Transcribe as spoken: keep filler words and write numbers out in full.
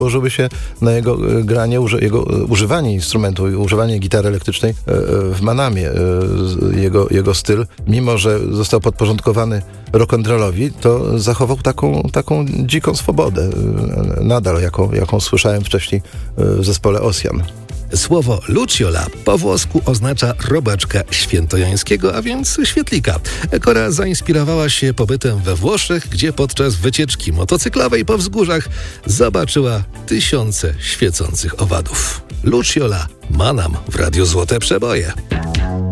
Położyłby się na jego e, granie, uży- jego e, używanie instrumentu, używanie gitary elektrycznej e, e, w Manamie. E, z- jego, jego styl, mimo że został podporządkowany rock'n'rollowi, to zachował taką, taką dziką swobodę, e, nadal, jaką, jaką słyszałem wcześniej e, w zespole Ossian. Słowo Luciola po włosku oznacza robaczka świętojańskiego, a więc świetlika. Kora zainspirowała się pobytem we Włoszech, gdzie podczas wycieczki motocyklowej po wzgórzach zobaczyła tysiące świecących owadów. Luciola, Manam w Radiu Złote Przeboje.